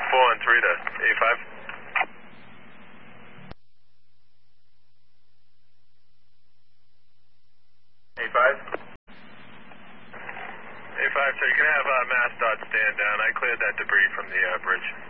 413 to 85. 85. 85, so you can have MassDOT stand down. I cleared that debris from the bridge.